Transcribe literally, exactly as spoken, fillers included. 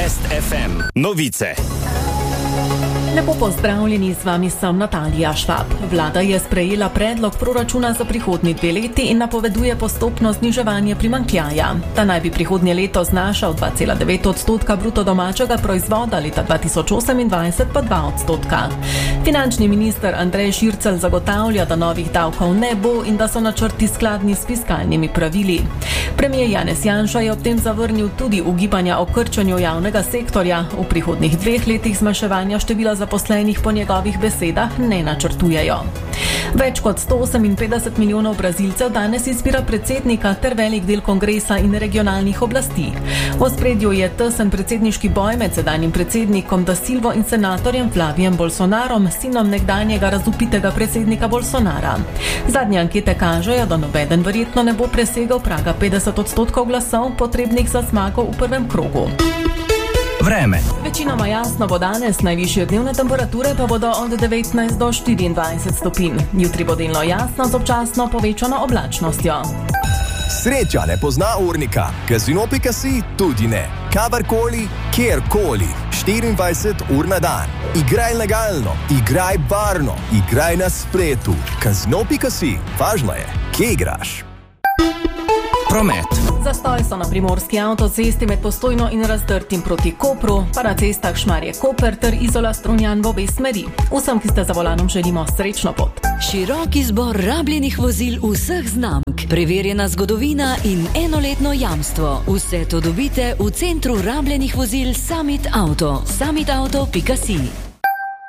Best ef em. Novice. Lepo pozdravljeni, z vami sem Natalija Švab. Vlada je sprejela predlog proračuna za prihodnji dve leti in napoveduje postopno zniževanje primanjkljaja. Ta naj bi prihodnje leto znašal dva cela devet odstotka bruto domačega proizvoda, leta dva tisoč osemindvajset pa dva odstotka. Finančni minister Andrej Šircelj zagotavlja, da novih davkov ne bo in da so načrti skladni s fiskalnimi pravili. Premijer Janez Janša je ob tem zavrnil tudi ugibanja o krčenju javnega sektorja. V prihodnjih dveh letih zmanjševanja števila zaposlenih po njegovih besedah ne načrtujejo. Več kot sto oseminpetdeset milijonov Brazilcev danes izbira predsednika ter velik del kongresa in regionalnih oblasti. V ospredju je tesen predsedniški boj med sedanjim predsednikom Da Silvo in senatorjem Flavijem Bolsonarom, sinom nekdanjega razvpitega predsednika Bolsonara. Zadnje ankete kažejo, da nobeden verjetno ne bo presegel praga petdeset odstotkov glasov, potrebnih za zmago v prvem krogu. Vreme. Večinoma jasno bo danes, najvišje dnevne temperature pa bodo od devetnajst do štiriindvajset stopinj. Jutri bo delno jasno z občasno povečano oblačnostjo. Sreča ne pozna urnika, casino pika si tudi ne. Kadarkoli, kjerkoli, štiriindvajset ur na dan. Igraj legalno, igraj varno, igraj na spletu. casino pika si, važno je, kje igraš. Promet. Zastoj so na primorski avtocesti med Postojno in Razdrtim proti Kopru, pa na cestah Šmarje-Koper ter Izola-Strunjan v obe smeri. Vsem, ki ste za volanom, želimo srečno pot. Širok izbor rabljenih vozil vseh znamk, preverjena zgodovina in enoletno jamstvo. Vse to dobite v centru rabljenih vozil Summit Auto. summit auto pika si.